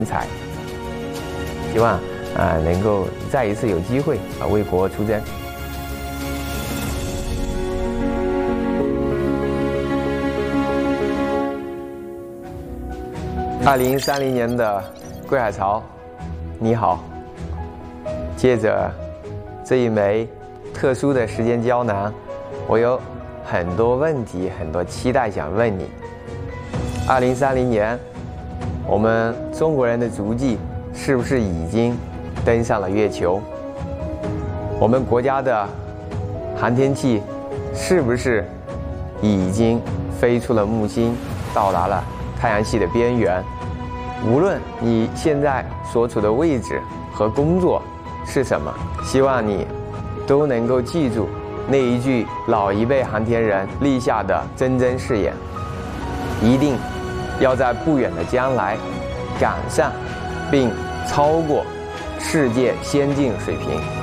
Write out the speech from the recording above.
才，希望能够再一次有机会为国出征。2030年的桂海潮，你好。借着这一枚特殊的时间胶囊，我有很多问题、很多期待想问你。2030年，我们中国人的足迹是不是已经登上了月球？我们国家的航天器是不是已经飞出了木星，到达了太阳系的边缘？无论你现在所处的位置和工作是什么，希望你都能够记住那一句老一辈航天人立下的铮铮誓言，一定要在不远的将来赶上并超过世界先进水平。